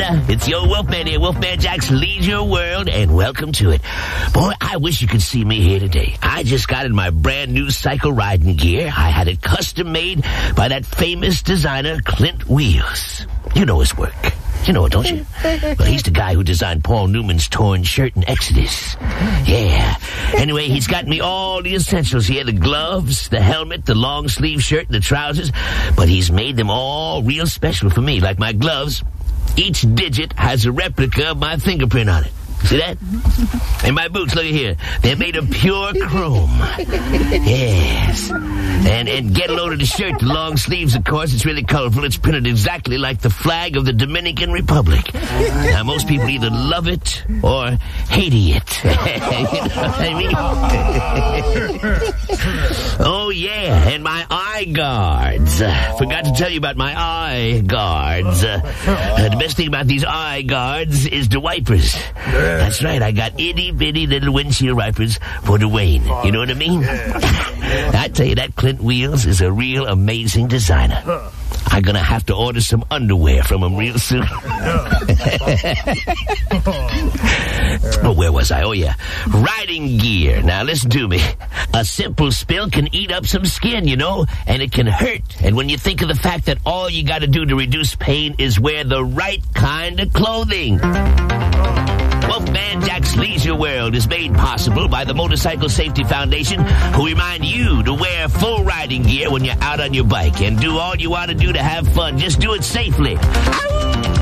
ya. It's your Wolfman here, Wolfman Jack's Leisure World, and welcome to it. Boy, I wish you could see me here today. I just got in my brand new cycle riding gear. I had it custom made by that famous designer, Clint Wheels. You know his work. You know it, don't you? Well, he's the guy who designed Paul Newman's torn shirt in Exodus. Yeah. Anyway, he's got me all the essentials here. The gloves, the helmet, the long sleeve shirt, and the trousers. But he's made them all real special for me. Like my gloves, each digit has a replica of my fingerprint on it. See that? And my boots, look at here. They're made of pure chrome. Yes. And get a load of the shirt, the long sleeves, of course. It's really colorful. It's printed exactly like the flag of the Dominican Republic. Now, most people either love it or hate it. You know what I mean? Oh, yeah. And my eye guards. Forgot to tell you about my eye guards. The best thing about these eye guards is the wipers. That's right, I got itty-bitty little windshield wipers for the Wayne. You know what I mean? I tell you, that Clint Wheels is a real amazing designer. I'm gonna have to order some underwear from him real soon. Oh, where was I? Oh, yeah. Riding gear. Now, listen to me. A simple spill can eat up some skin, you know, and it can hurt. And when you think of the fact that all you gotta do to reduce pain is wear the right kind of clothing. Wolfman Jack's Leisure World is made possible by the Motorcycle Safety Foundation, who remind you to wear full riding gear when you're out on your bike and do all you want to do to have fun. Just do it safely. Ow!